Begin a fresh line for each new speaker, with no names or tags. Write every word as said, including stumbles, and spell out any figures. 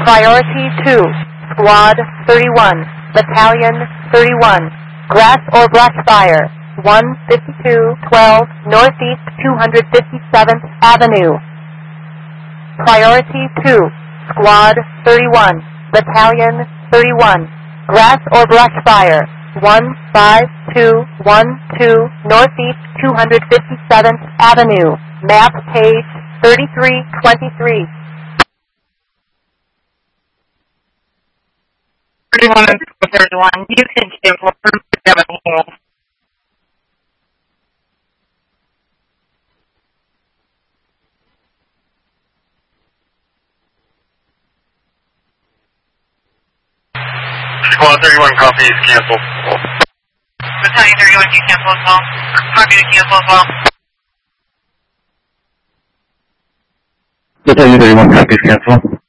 Priority two, Squad thirty-one, Battalion thirty-one, Grass or Brush Fire, one fifty-two twelve Northeast two hundred fifty-seventh Avenue. Priority two, Squad thirty-one, Battalion thirty-one, Grass or Brush Fire, one five two one two Northeast two hundred fifty-seventh Avenue, map page thirty-three twenty-three.
thirty-one and thirty-one, you can cancel from seven here.
Squad thirty-one, copy, is canceled.
Battalion thirty-one, you cancel as well. Copy to cancel as well.
Battalion thirty-one, copy, is canceled.